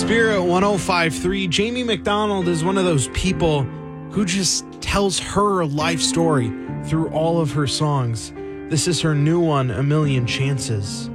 Spirit 105.3. Jamie McDonald is one of those people who just tells her life story through all of her songs. This is her new one, A Million Chances.